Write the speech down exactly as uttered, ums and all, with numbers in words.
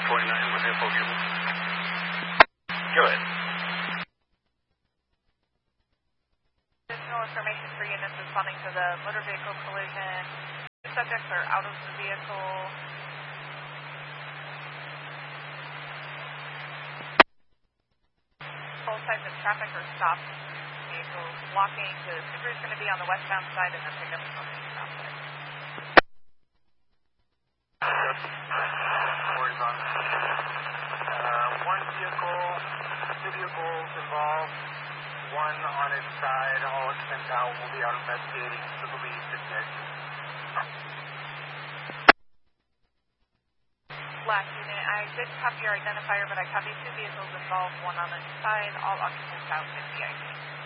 forty-nine with info given. Go ahead. Additional information for units responding to the motor vehicle collision. The subjects are out of the vehicle. Both sides of traffic are stopped. Vehicles blocking. The Subaru is going to be on the westbound side and the pickup is on the eastbound side. Horizontal. Uh, one vehicle, two vehicles involved, one on its side, all extends out. We'll be out investigating. This will be fifty. Last unit, I did copy your identifier, but I copied two vehicles involved, one on the side, all occupants out, fifty I D.